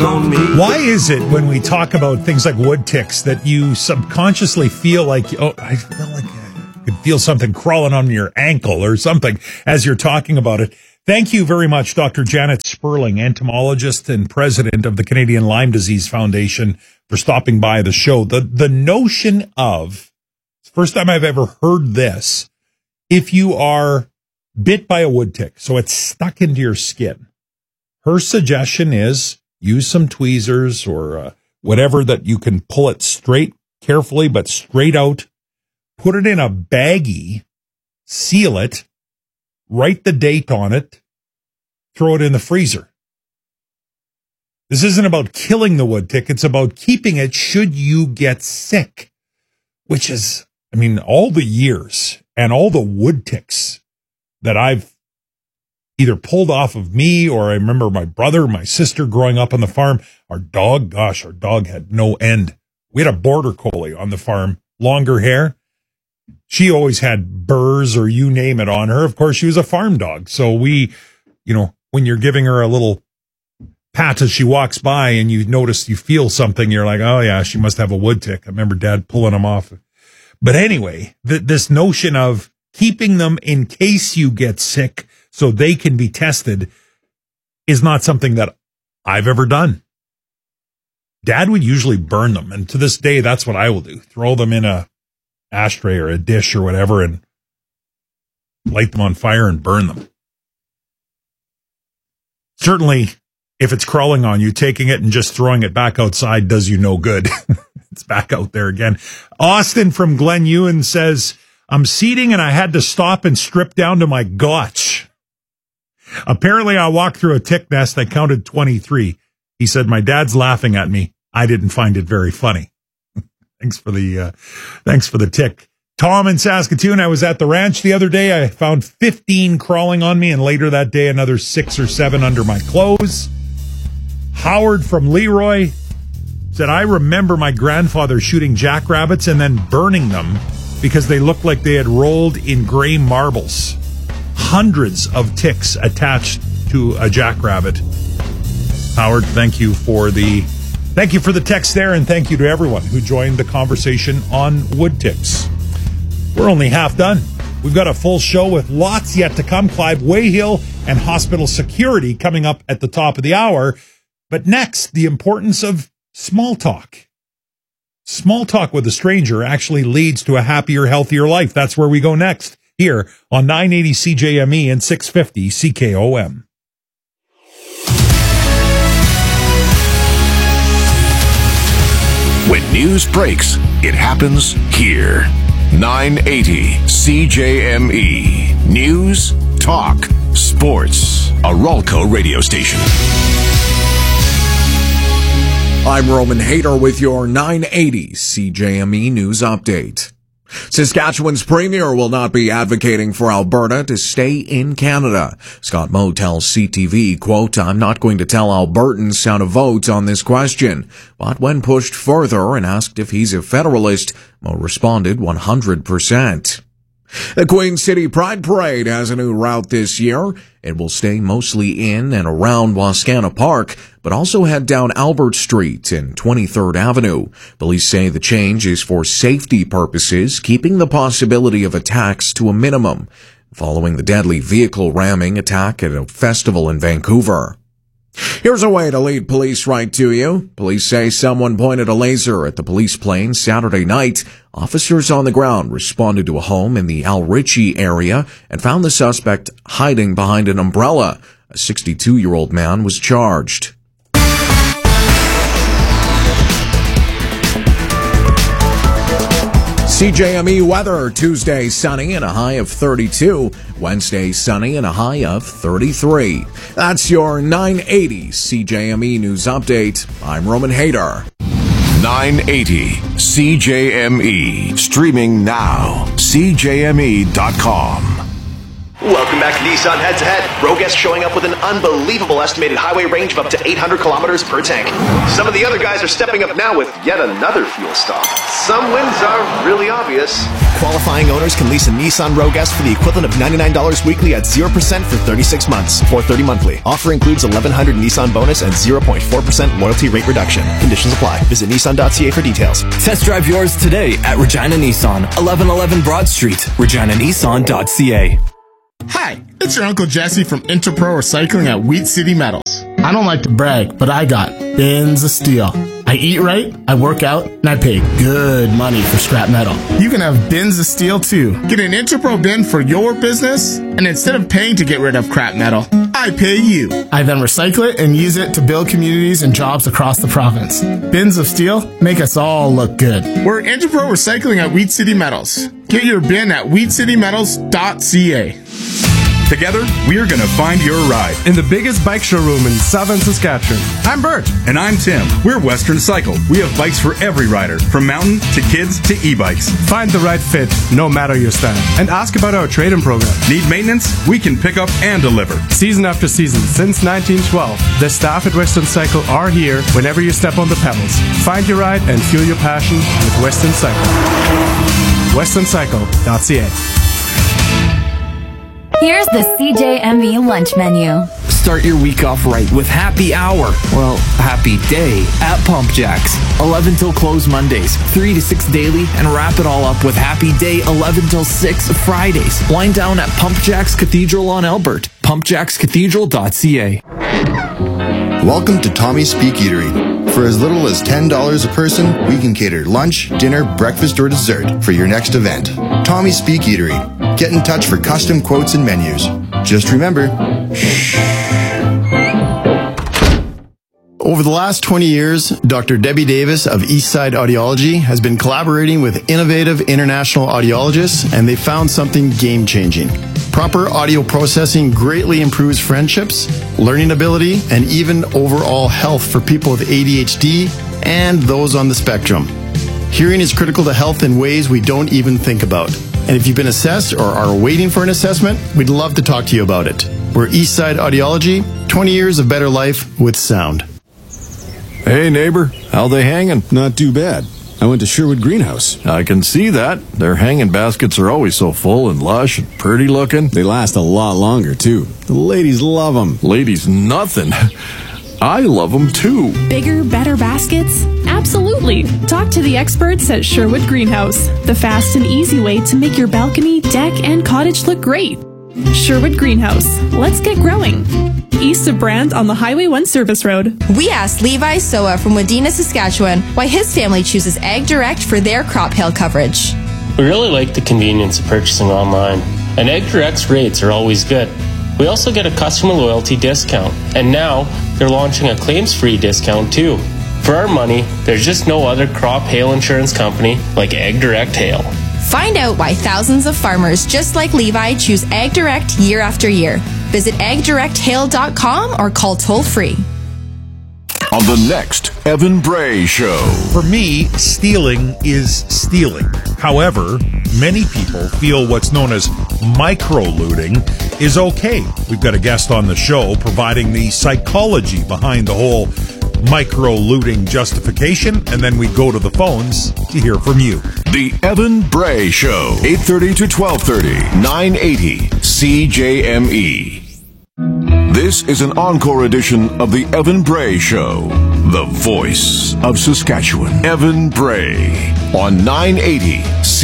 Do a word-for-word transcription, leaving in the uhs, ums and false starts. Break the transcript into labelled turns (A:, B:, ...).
A: on me.
B: Why is it when we talk about things like wood ticks that you subconsciously feel like, oh, I feel like I could feel something crawling on your ankle or something as you're talking about it? Thank you very much, Doctor Janet Sperling, entomologist and president of the Canadian Lyme Disease Foundation, for stopping by the show. The, the notion of, first time I've ever heard this, if you are bit by a wood tick, so it's stuck into your skin, her suggestion is use some tweezers or uh, whatever that you can pull it straight, carefully, but straight out, put it in a baggie, seal it, write the date on it, throw it in the freezer. This isn't about killing the wood tick. It's about keeping it should you get sick, which is, I mean, all the years and all the wood ticks that I've either pulled off of me, or I remember my brother, my sister growing up on the farm. Our dog, gosh, our dog had no end. We had a border collie on the farm, longer hair. She always had burrs or you name it on her. Of course, she was a farm dog. So we, you know, when you're giving her a little pat as she walks by and you notice you feel something, you're like, oh yeah, she must have a wood tick. I remember Dad pulling them off. But anyway, th- this notion of keeping them in case you get sick so they can be tested is not something that I've ever done. Dad would usually burn them. And to this day, that's what I will do. Throw them in a ashtray or a dish or whatever and light them on fire and burn them. Certainly, if it's crawling on you, taking it and just throwing it back outside does you no good. It's back out there again. Austin from Glen Ewan says, I'm seeding and I had to stop and strip down to my gotch. Apparently, I walked through a tick nest. I counted twenty-three. He said, my dad's laughing at me. I didn't find it very funny. Thanks for the, uh, thanks for the tick. Tom in Saskatoon, I was at the ranch the other day. I found fifteen crawling on me, and later that day, another six or seven under my clothes. Howard from Leroy said, I remember my grandfather shooting jackrabbits and then burning them because they looked like they had rolled in gray marbles. Hundreds of ticks attached to a jackrabbit. Howard, thank you for the thank you for the text there, and thank you to everyone who joined the conversation on wood ticks. We're only half done. We've got a full show with lots yet to come. Clive Wayhill and hospital security coming up at the top of the hour. But next, the importance of small talk. Small talk with a stranger actually leads to a happier, healthier life. That's where we go next, here on nine eighty C J M E and six fifty C K O M.
C: When news breaks, it happens here. nine eighty C J M E. News, talk, sports. A Ralco radio station.
D: I'm Roman Hayter with your nine eighty C J M E News Update. Saskatchewan's premier will not be advocating for Alberta to stay in Canada. Scott Moe tells C T V, quote, I'm not going to tell Albertans how to vote on this question. But when pushed further and asked if he's a federalist, Moe responded one hundred percent. The Queen City Pride Parade has a new route this year. It will stay mostly in and around Wascana Park, but also head down Albert Street and twenty-third Avenue. Police say the change is for safety purposes, keeping the possibility of attacks to a minimum, following the deadly vehicle ramming attack at a festival in Vancouver. Here's a way to lead police right to you. Police say someone pointed a laser at the police plane Saturday night. Officers on the ground responded to a home in the Al Ritchie area and found the suspect hiding behind an umbrella. A sixty-two-year-old man was charged. C J M E weather, Tuesday sunny and a high of thirty-two. Wednesday sunny and a high of thirty-three. That's your nine eighty C J M E News Update. I'm Roman Hayter.
C: nine eighty C J M E. Streaming now. C J M E dot com.
A: Welcome back to Nissan Head to Head. Roguest showing up with an unbelievable estimated highway range of up to eight hundred kilometers per tank. Some of the other guys are stepping up now with yet another fuel stop. Some wins are really obvious.
E: Qualifying owners can lease a Nissan Roguest for the equivalent of ninety-nine dollars weekly at zero percent for thirty-six months, four hundred thirty monthly. Offer includes eleven hundred Nissan bonus and zero point four percent loyalty rate reduction. Conditions apply. Visit Nissan dot C A for details.
F: Test drive yours today at Regina Nissan, eleven eleven Broad Street, Regina Nissan dot C A.
G: Hi, it's your Uncle Jesse from Interpro Recycling at Wheat City Metals. I don't like to brag, but I got bins of steel. I eat right, I work out, and I pay good money for scrap metal. You can have bins of steel too. Get an Interpro bin for your business, and instead of paying to get rid of crap metal, I pay you. I then recycle it and use it to build communities and jobs across the province. Bins of steel make us all look good. We're Interpro Recycling at Wheat City Metals. Get your bin at wheat city metals dot C A.
H: Together, we're going to find your ride
I: in the biggest bike showroom in southern Saskatchewan.
H: I'm Bert. And I'm Tim. We're Western Cycle. We have bikes for every rider, from mountain to kids to e-bikes.
I: Find the right fit, no matter your style. And ask about our trade-in program.
H: Need maintenance? We can pick up and deliver.
I: Season after season, since nineteen twelve, the staff at Western Cycle are here whenever you step on the pedals. Find your ride and fuel your passion with Western Cycle. western cycle dot C A.
J: Here's the C J M E lunch menu.
F: Start your week off right with Happy Hour, well, Happy Day at Pump Jacks. eleven till close Mondays, three to six daily, and wrap it all up with Happy Day eleven till six Fridays. Wind down at Pump Jacks Cathedral on Albert, pump jacks cathedral dot C A.
K: Welcome to Tommy's Speak Eatery. For as little as ten dollars a person, we can cater lunch, dinner, breakfast, or dessert for your next event. Tommy's Speak Eatery. Get in touch for custom quotes and menus. Just remember, shh. Over the last twenty years, Doctor Debbie Davis of Eastside Audiology has been collaborating with innovative international audiologists, and they found something game-changing. Proper audio processing greatly improves friendships, learning ability, and even overall health for people with A D H D and those on the spectrum. Hearing is critical to health in ways we don't even think about. And if you've been assessed or are waiting for an assessment, we'd love to talk to you about it. We're Eastside Audiology, twenty years of better life with sound.
L: Hey neighbor, how they hanging?
M: Not too bad. I went to Sherwood Greenhouse.
L: I can see that. Their hanging baskets are always so full and lush and pretty looking.
M: They last a lot longer, too. The ladies love them.
L: Ladies nothing. I love them, too.
N: Bigger, better baskets? Absolutely. Talk to the experts at Sherwood Greenhouse, the fast and easy way to make your balcony, deck, and cottage look great. Sherwood Greenhouse. Let's get growing. East of Brand on the Highway one Service Road.
O: We asked Levi Soa from Wadena, Saskatchewan, why his family chooses Ag Direct for their crop hail coverage.
P: We really like the convenience of purchasing online, and Ag Direct's rates are always good. We also get a customer loyalty discount, and now they're launching a claims-free discount too. For our money, there's just no other crop hail insurance company like Ag Direct Hail.
O: Find out why thousands of farmers just like Levi choose Ag Direct year after year. Visit ag direct hail dot com or call toll-free.
C: On the next Evan Bray Show.
B: For me, stealing is stealing. However, many people feel what's known as micro-looting is okay. We've got a guest on the show providing the psychology behind the whole micro-looting justification, and then we go to the phones to hear from you.
C: The Evan Bray Show, eight thirty to twelve thirty, nine eighty C J M E. This is an encore edition of the Evan Bray Show, the voice of Saskatchewan. Evan Bray on nine eighty